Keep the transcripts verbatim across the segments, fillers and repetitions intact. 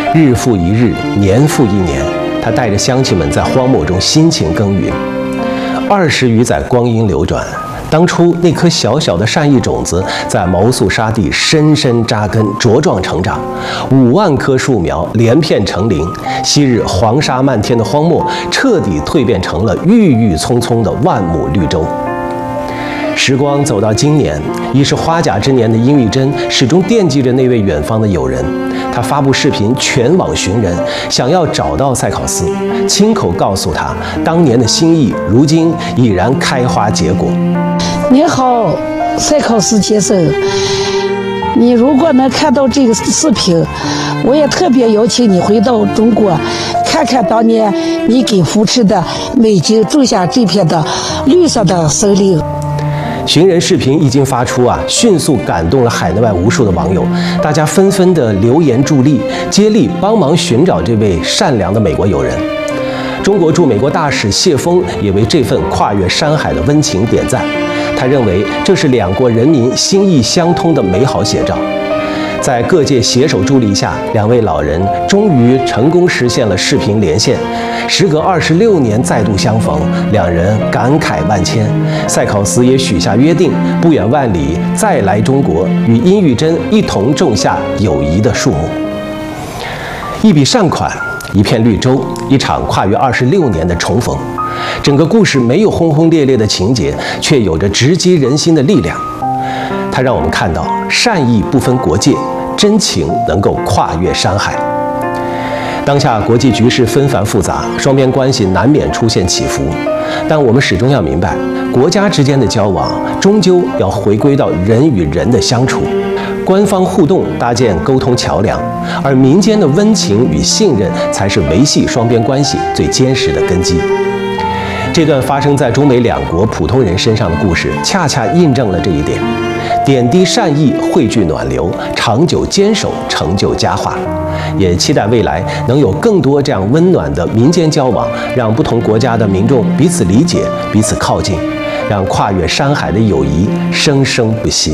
日复一日，年复一年，他带着乡亲们在荒漠中辛勤耕耘。二十余载光阴流转，当初那颗小小的善意种子，在毛素沙地深深扎根，茁壮成长。五万棵树苗连片成林，昔日黄沙漫天的荒漠，彻底蜕变成了郁郁葱葱的万亩绿洲。时光走到今年，已是花甲之年的殷玉珍始终惦记着那位远方的友人。他发布视频全网寻人，想要找到塞考斯，亲口告诉他当年的心意，如今已然开花结果。 你好，塞考斯先生，你如果能看到这个视频，我也特别邀请你回到中国，看看当年你给扶持的美景种下这片的绿色的森林。 寻人视频一经发出啊，迅速感动了海内外无数的网友，大家纷纷的留言助力，接力帮忙寻找这位善良的美国友人。中国驻美国大使谢峰也为这份跨越山海的温情点赞，他认为这是两国人民心意相通的美好写照。在各界携手助力下，两位老人终于成功实现了视频连线。时隔二十六年再度相逢，两人感慨万千。塞考斯也许下约定，不远万里再来中国，与殷玉珍一同种下友谊的树木。一笔善款，一片绿洲，一场跨越二十六年的重逢。整个故事没有轰轰烈烈的情节，却有着直击人心的力量。它让我们看到善意不分国界，真情能够跨越山海。当下国际局势纷繁复杂，双边关系难免出现起伏，但我们始终要明白，国家之间的交往终究要回归到人与人的相处。官方互动搭建沟通桥梁，而民间的温情与信任才是维系双边关系最坚实的根基。这段发生在中美两国普通人身上的故事，恰恰印证了这一点。点滴善意，汇聚暖流，长久坚守，成就佳话。也期待未来能有更多这样温暖的民间交往，让不同国家的民众彼此理解，彼此靠近，让跨越山海的友谊生生不息。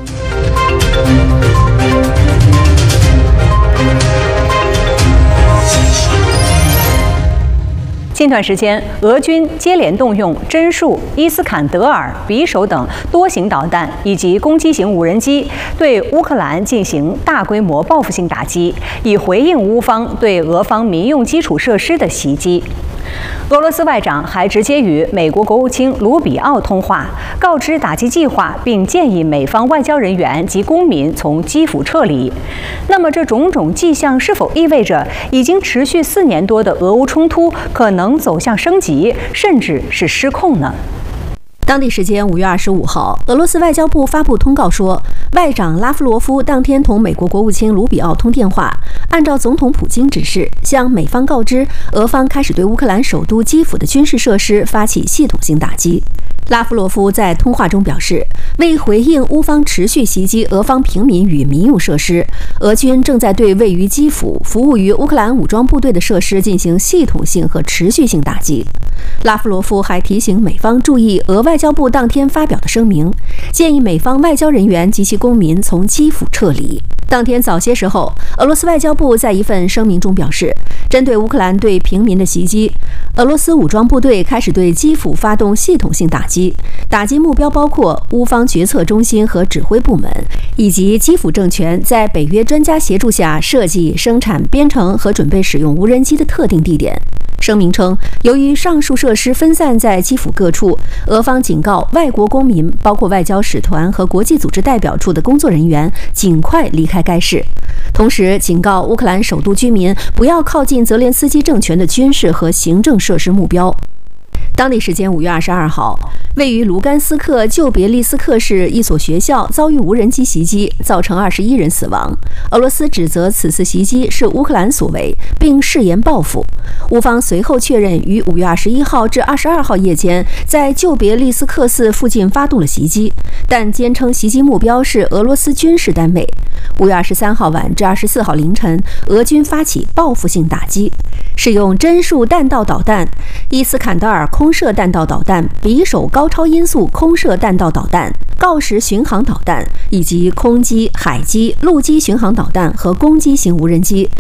近段时间，俄军接连动用真树、伊斯坎德尔、匕首等多型导弹以及攻击型无人机，对乌克兰进行大规模报复性打击，以回应乌方对俄方民用基础设施的袭击。俄罗斯外长还直接与美国国务卿卢比奥通话，告知打击计划，并建议美方外交人员及公民从基辅撤离。那么，这种种迹象是否意味着已经持续四年多的俄乌冲突可能走向升级，甚至是失控呢？ 当地时间五月二十五号，俄罗斯外交部发布通告说，外长拉夫罗夫当天同美国国务卿卢比奥通电话，按照总统普京指示，向美方告知俄方开始对乌克兰首都基辅的军事设施发起系统性打击。拉夫罗夫在通话中表示，为回应乌方持续袭击俄方平民与民用设施，俄军正在对位于基辅、服务于乌克兰武装部队的设施进行系统性和持续性打击。拉夫罗夫还提醒美方注意俄外交部当天发表的声明，建议美方外交人员及其公民从基辅撤离。当天早些时候，俄罗斯外交部在一份声明中表示，针对乌克兰对平民的袭击，俄罗斯武装部队开始对基辅发动系统性打击，打击目标包括乌方决策中心和指挥部门，以及基辅政权在北约专家协助下设计、生产、编程和准备使用无人机的特定地点。声明称，由于上述设施分散在基辅各处，俄方警告外国公民，包括外交使团和国际组织代表处的工作人员，尽快离开该市。同时，警告乌克兰首都居民不要靠近泽连斯基政权的军事和行政设施目标。当地时间五月二十二号，位于卢甘斯克旧别利斯克市一所学校遭遇无人机袭击，造成二十一人死亡。俄罗斯指责此次袭击是乌克兰所为，并誓言报复。乌方随后确认于五月二十一号至二十二号夜间在旧别利斯克寺附近发动了袭击，但坚称袭击目标是俄罗斯军事单位。五月二十三号晚至二十四号凌晨，俄军发起报复性打击，使用真树弹道导弹、伊斯坎德尔空射弹道导弹、匕首高超音速空射弹道导弹、锆石巡航导弹以及空机、海基、陆基巡航导弹和攻击型无人机。